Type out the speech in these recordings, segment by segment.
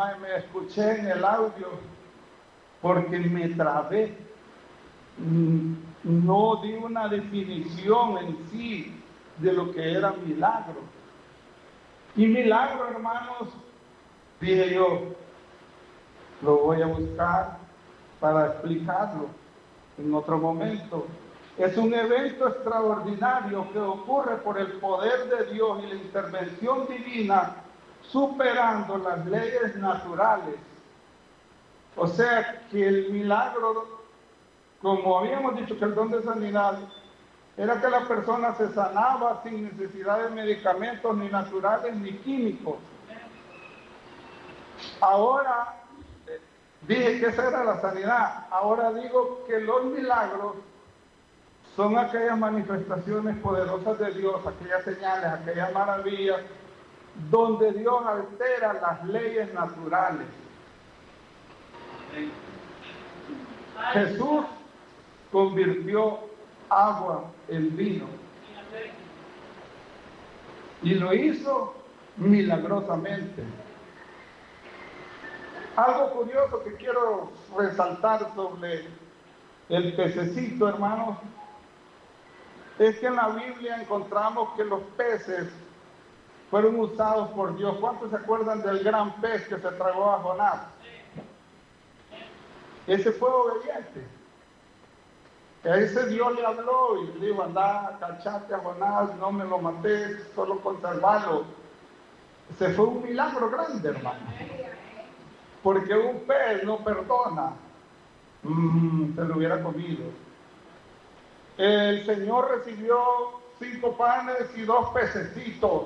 me escuché en el audio porque me trabé. No di una definición en sí de lo que era milagro. Y milagro, hermanos, dije yo, lo voy a buscar para explicarlo en otro momento. Es un evento extraordinario que ocurre por el poder de Dios y la intervención divina, superando las leyes naturales. O sea que el milagro, como habíamos dicho que el don de sanidad, era que la persona se sanaba sin necesidad de medicamentos ni naturales ni químicos. Ahora dije que esa era la sanidad. Ahora digo que los milagros son aquellas manifestaciones poderosas de Dios, aquellas señales, aquellas maravillas, donde Dios altera las leyes naturales. Jesús convirtió agua en vino y lo hizo milagrosamente. Algo curioso que quiero resaltar sobre el pececito, hermanos, es que en la Biblia encontramos que los peces fueron usados por Dios. ¿Cuántos se acuerdan del gran pez que se tragó a Jonás? Ese fue obediente. A ese Dios le habló y le dijo: anda, cachate a Jonás, no me lo mates, solo conservarlo. Ese fue un milagro grande, hermano. Porque un pez no perdona. Se lo hubiera comido. El Señor recibió 5 panes y 2 pececitos.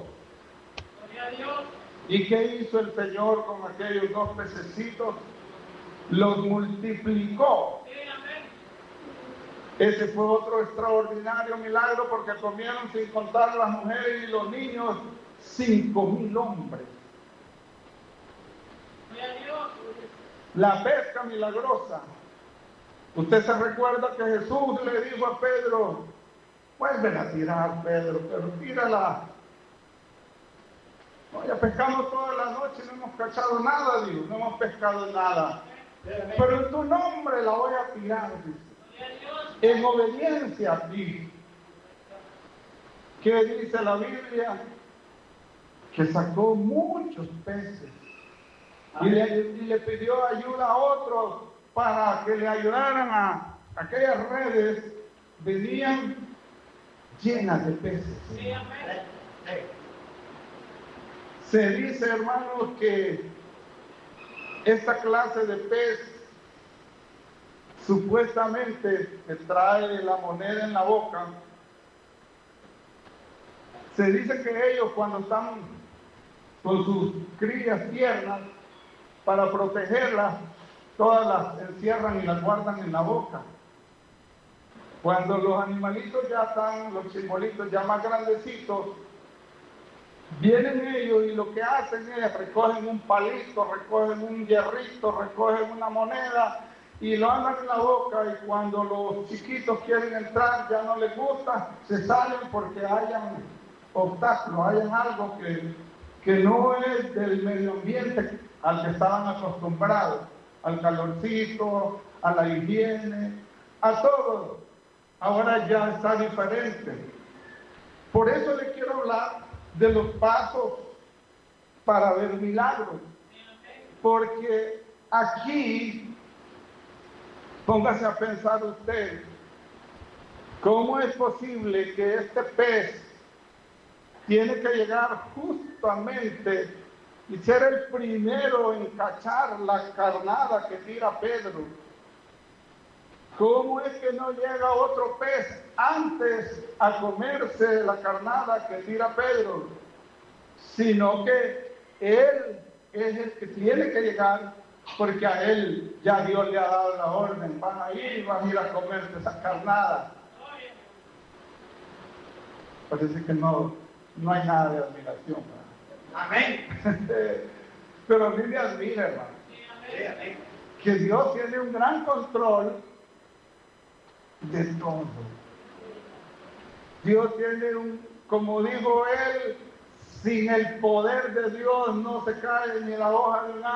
¿Y qué hizo el Señor con aquellos 2 pececitos? Los multiplicó. Ese fue otro extraordinario milagro, porque comieron, sin contar las mujeres y los niños, 5,000 hombres. La pesca milagrosa. Usted se recuerda que Jesús le dijo a Pedro: vuelven a tirar, Pedro, pero tírala. No, ya pescamos toda la noche y no hemos cachado nada, Dios, no hemos pescado nada. Pero en tu nombre la voy a tirar, dice. En obediencia a ti. ¿Qué dice la Biblia? Que sacó muchos peces y le pidió ayuda a otros para que le ayudaran a aquellas redes. Venían llenas de peces. Se dice, hermanos, que esta clase de pez supuestamente que trae la moneda en la boca. Se dice que ellos, cuando están con sus crías tiernas, para protegerlas, todas las encierran y las guardan en la boca. Cuando los animalitos ya están, los chimbolitos ya más grandecitos, vienen ellos y lo que hacen es recogen un palito, recogen un hierrito, recogen una moneda y lo andan en la boca, y cuando los chiquitos quieren entrar ya no les gusta, se salen porque hayan obstáculos, hayan algo que no es del medio ambiente al que estaban acostumbrados, al calorcito, a la higiene, a todo. Ahora ya está diferente. Por eso le quiero hablar de los pasos para ver milagros, porque aquí, póngase a pensar usted, ¿cómo es posible que este pez tiene que llegar justamente y ser el primero en cachar la carnada que tira Pedro? ¿Cómo es que no llega otro pez antes a comerse la carnada que tira Pedro? Sino que él es el que tiene que llegar, porque a él ya Dios le ha dado la orden: van a ir y van a ir a comerse esa carnada. Parece que no hay nada de admiración, ¿verdad? Amén. Pero a mí me admira, hermano, que Dios tiene un gran control de todo. Dios tiene como dijo él, sin el poder de Dios no se cae ni la hoja de un árbol.